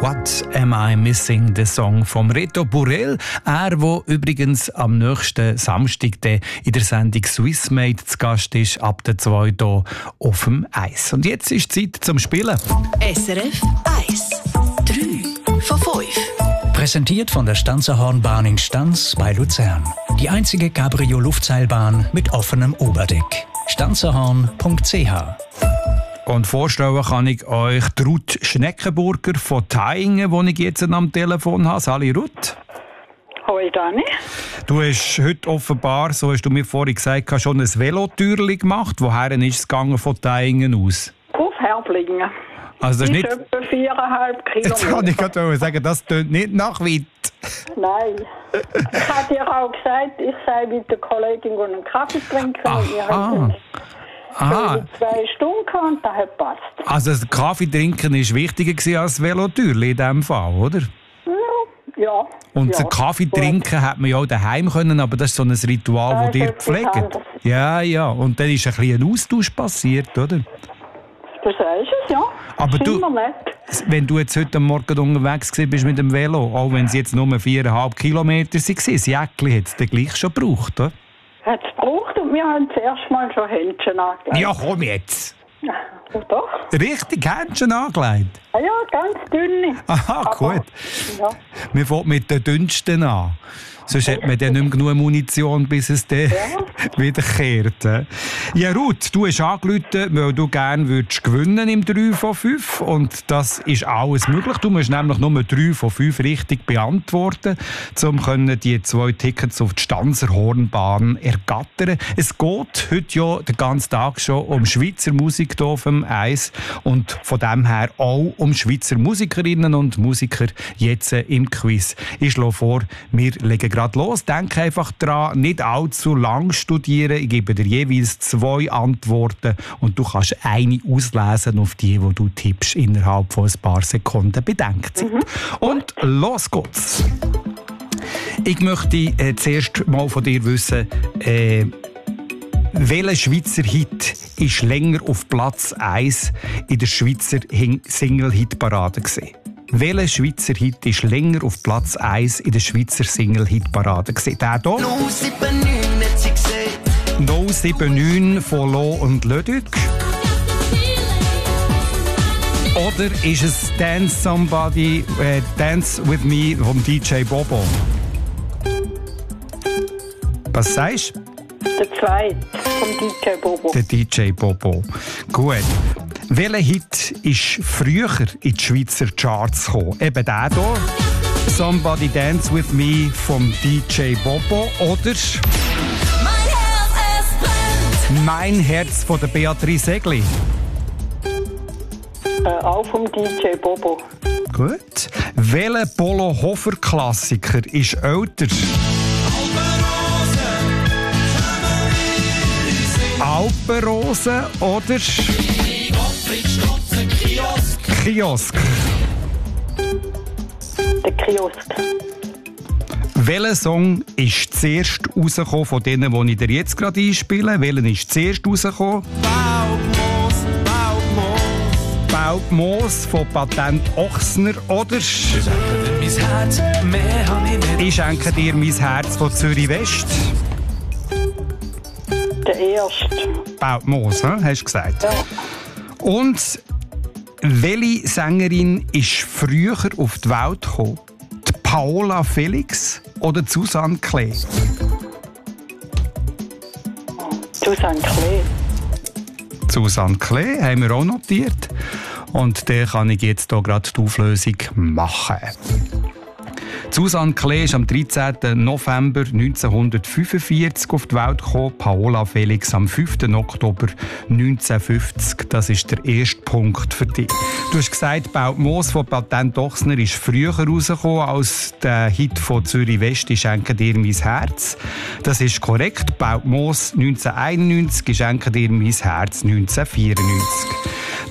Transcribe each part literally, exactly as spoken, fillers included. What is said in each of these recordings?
«What am I missing?» Der Song vom Reto Burrell. Er, der übrigens am nächsten Samstag in der Sendung «Swissmade» zu Gast ist, ab der zwei hier auf dem Eis. Und jetzt ist Zeit zum Spielen. S R F eins. drei von fünf. Präsentiert von der Stanzerhornbahn in Stanz bei Luzern. Die einzige Cabrio-Luftseilbahn mit offenem Oberdeck. stanzerhorn punkt c h. Und vorstellen kann ich euch die Ruth Schneckenburger von Thaingen, die ich jetzt am Telefon habe. Sali Ruth. Hoi Dani. Du hast heute offenbar, so hast du mir vorhin gesagt, schon ein Velotürli gemacht. Woher ist es gegangen von Thaingen aus? Auf Herblingen. Also das ist nicht... etwa viereinhalb Kilometer. Jetzt kann ich gerade sagen, das tönt nicht nach weit. Nein. Ich habe dir auch gesagt, ich sei mit der Kollegin einen Kaffee trinken. Aha. Und wir haben Aha. zwei Stunden gehabt und das hat gepasst. Also das Kaffee trinken war wichtiger als das Velotürli in diesem Fall, oder? Ja. Und ja. den Kaffee trinken hat man ja auch daheim können, aber das ist so ein Ritual, das ihr pflegt. Ja, ja. Und dann ist ein bisschen ein Austausch passiert, oder? Du sagst es, ja. Aber du, nett. wenn du jetzt heute Morgen unterwegs bist mit dem Velo, auch wenn es jetzt nur viereinhalb Kilometer waren, das Jäckchen hat es dann gleich schon gebraucht, oder? Hat es gebraucht und wir haben zuerst mal schon Händchen angelegt. Ja, komm jetzt! Ja, doch. Richtig Händchen angelegt? Ah ja, ganz dünne. Aha, Aber, gut. Ja. Wir fangen mit den dünnsten an. Sonst hat man dann nicht mehr genug Munition, bis es dann ja. wiederkehrt. Ja, Ruth, du hast angerufen, weil du gerne würdest gewinnen im drei von fünf. Und das ist alles möglich. Du musst nämlich nur drei von fünf richtig beantworten, um die zwei Tickets auf die Stanzerhornbahn ergattern. Es geht heute ja den ganzen Tag schon um Schweizer Musik hier auf dem Eis und von dem her auch um Schweizer Musikerinnen und Musiker jetzt im Quiz. Ich schlage vor, wir legen gerade los. Denk einfach dran, nicht allzu lang studieren. Ich gebe dir jeweils zwei Antworten und du kannst eine auslesen auf die, die du tippst, innerhalb von ein paar Sekunden Bedenkzeit. Mhm. Und los geht's. Ich möchte äh, zuerst mal von dir wissen, äh, welcher Schweizer Hit ist länger auf Platz eins in der Schweizer Single-Hit-Parade gewesen? Welcher Schweizer Hit ist länger auf Platz eins in der Schweizer Single-Hit-Parade gewesen? Der hier? null sieben neun hat sie gesagt. null sieben neun von Lo und Leduc. Oder ist es Dance Somebody, äh, Dance With Me vom D J Bobo? Was sagst du? Der zweite vom D J Bobo. Der D J Bobo. Gut. Welcher Hit ist früher in die Schweizer Charts gekommen? Eben der hier. Somebody Dance With Me vom D J Bobo. Oder Mein Herz, es brennt. Mein Herz von der Beatrice Egli. Äh, auch vom D J Bobo. Gut. Welcher Polo Hofer Klassiker ist älter? Alpenrose oder Kiosk? Der Kiosk. Welcher Song ist zuerst rausgekommen von denen, die ich dir jetzt gerade einspiele? Welcher ist zuerst rausgekommen? Baubmoos, Baubmoos. Baubmoos von Patent Ochsner oder Ich schenke dir mein Herz, mehr hab ich nicht. Ich schenke dir mein Herz von Zürich West. Der erste. Baubmoos, he? Hast du gesagt? Ja. Und welche Sängerin ist früher auf die Welt gekommen? Die Paola Felix oder Susanne Klee? Susanne Klee. Susanne Klee haben wir auch notiert. Und dann kann ich jetzt hier gerade die Auflösung machen. Susanne Klee ist am dreizehnten November neunzehnhundertfünfundvierzig auf die Welt gekommen, Paola Felix am fünften Oktober neunzehnhundertfünfzig. Das ist der erste Punkt für dich. Du hast gesagt, Baubmoos von Patent Ochsner ist früher rausgekommen als der Hit von Zürich West, «Ich schenke dir mein Herz». Das ist korrekt. Baubmoos neunzehnhunderteinundneunzig, «Ich schenke dir mein Herz» neunzehnhundertvierundneunzig.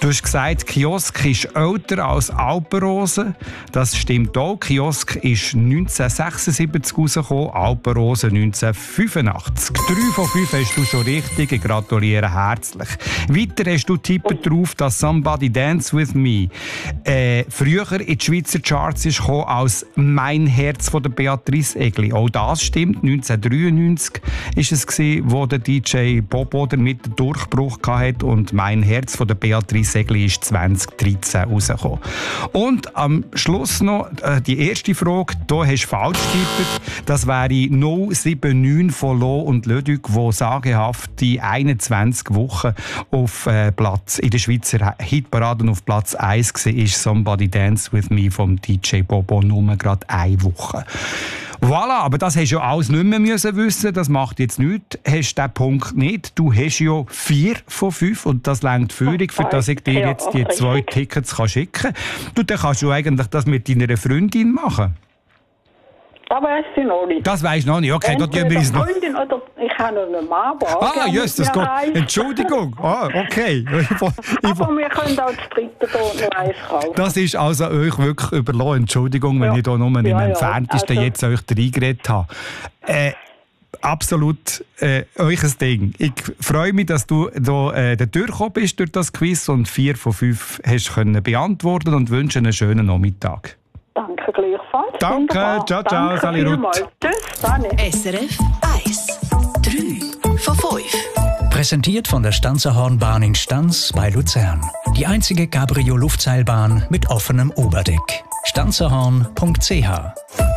Du hast gesagt, Kiosk ist älter als Alpenrose. Das stimmt auch. Kiosk ist neunzehnhundertsechsundsiebzig rausgekommen, Alpenrose neunzehnhundertfünfundachtzig. Drei von fünf hast du schon richtig. Ich gratuliere herzlich. Weiter hast du tippet drauf, dass «Somebody Dance With Me» äh, früher in die Schweizer Charts ist gekommen als «Mein Herz» von der Beatrice Egli. Auch das stimmt. neunzehnhundertdreiundneunzig war es, wo der D J Bobo damit den Durchbruch hatte und «Mein Herz» von der Beatrice Egli ist zwanzig dreizehn rausgekommen. Und am Schluss noch äh, die erste Frage. Da hast du falsch getippt. Das wäre null sieben neun von Lo und Leduc, wo sagenhaft die einundzwanzig Wochen auf äh, Platz in der Schweizer Hitparaden auf Platz eins war, ist «Somebody Dance With Me» vom D J Bobo nur gerade eine Woche. Voilà, aber das hast du ja alles nicht mehr müssen wissen. Das macht jetzt nichts. Hast den Punkt nicht. Du hast ja vier von fünf und das reicht völlig, für dass ich dir jetzt die zwei Tickets kann schicken kann. Du, dann kannst du eigentlich das mit deiner Freundin machen. Das weiss ich noch nicht. Das weisst du noch nicht? Okay, dann tun wir uns noch. Freundin oder ich habe noch einen Mann. Ah, Jesus Gott. Entschuldigung. Ah, okay. Ich, aber wir können auch das dritte hier noch eins kaufen. Das ist also euch wirklich überlassen. Entschuldigung, wenn ja. ich da nur ja, im Entferntesten also. jetzt euch reingeredet habe. Äh, absolut äh, euch ein Ding. Ich freue mich, dass du da, äh, durchgekommen bist durch das Quiz und vier von fünf hast können beantworten und wünsche einen schönen Nachmittag. Danke gleichfalls. Danke, Wunderbar. ciao, ciao, Sali Ruth. Tschüss, Dani. S R F eins. drei von fünf. Präsentiert von der Stanzerhornbahn in Stanz bei Luzern. Die einzige Cabrio-Luftseilbahn mit offenem Oberdeck. stanzerhorn punkt c h